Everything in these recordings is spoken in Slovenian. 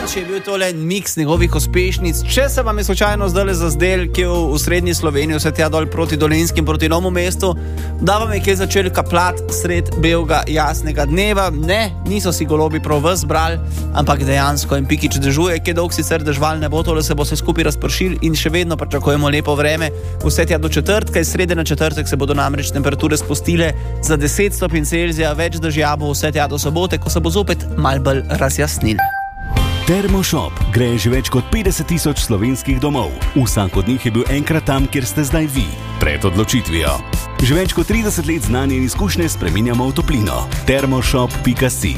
je bil tole miks njegovih uspešnic. Če se vam je slučajno zdaj zazdel, ki je v srednji Sloveniji, vse tja dol proti Dolenjskim, proti Novemu mestu, da vam je kje začel kaplat sred belega jasnega dneva. Ne, niso si golobi prav vas brali, ampak dejansko en Pikič dežuje, kje dolg sicer dežval ne bo, tole se bo vse skupaj razpršil in še vedno pričakujemo lepo vreme. Vse tja do četrtka, iz srede na četrtek se bodo namreč temperature spustile za 10 stopinj Celzija, več dežja bo vse tja do sobote, ko se bo zopet mal bolj razjasnil. Termoshop greje že več kot 50 000 slovenskih domov. Vsak od njih je bil enkrat tam, kjer ste zdaj vi, pred odločitvijo. Že več kot 30 let znanje in izkušnje spreminjamo v toplino. Termoshop.si.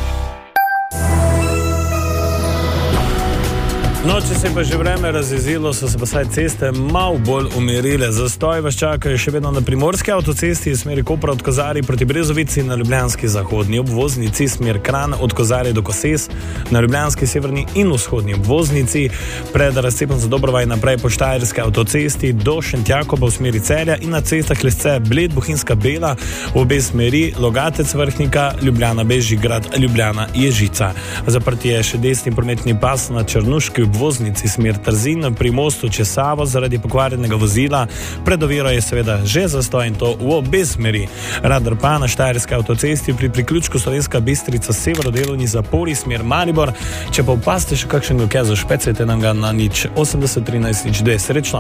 No, če se je pa že vreme razjezilo, so se pa saj ceste malo bolj umirile. Zastoj vas čakajo še vedno na primorski avtocesti, smeri Kopra od Kozarij proti Brezovici, na ljubljanski zahodni obvoznici, smer Kranj od Kozarij do Koses, na ljubljanski severni in vzhodni obvoznici, pred razcepom za Dobrovaj naprej po štajerski avtocesti do Šentjakoba v smeri Celja in na cestah Lesce Bled, Bohinjska Bela, v obe smeri Logatec Vrhnika, Ljubljana Bežigrad, Ljubljana Ježica. Zaprti je še desni prometni pas na Črnuški obvoznici smer Trzin pri mostu čez Savo zaradi pokvarjenega vozila. Pred oviro je seveda že zastoj in to v obe smeri. Radar pa na štajerski avtocesti pri priključku Slovenska Bistrica severodelovni zapori smer Maribor. Če pa opaste še kakšen dokezo, špecajte nam ga na 80 13 02. Srečno!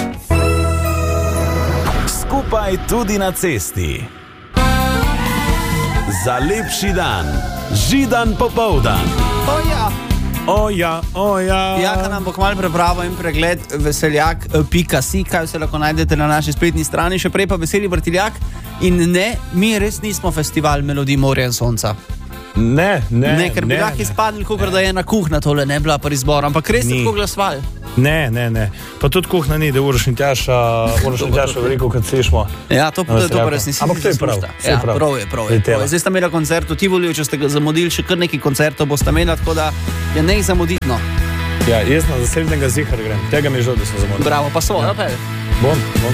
Skupaj tudi na cesti. Za lepši dan. Židan popoldan. Ja, ka nam bo kmalu prebravo in pregled veseljak.si, kaj vse lahko najdete na naši spletni strani, še prej pa Veseli vrtiljak. In ne, mi res nismo festival melodij morja in sonca. Ne, ker bi lahko izpadli, kakor da je ena kuhna tole ne bila pri izboru, ampak res je tako glasovali. Ne. Pa tudi kuhna ni, da uraš in tjaša veliko, kad slišmo. Ja, to pa res nisi. Ampak to je prav. Ja, prav je. Zdaj sta imela koncert v Tivoliju, če ste ga zamudili, še kar nekaj koncertov boste imeli, tako da je ne zamuditno. Ja, jaz na zasebnega zihar grem. Tega mi je žal, da sem zamudil. Bravo, pa so, Bom.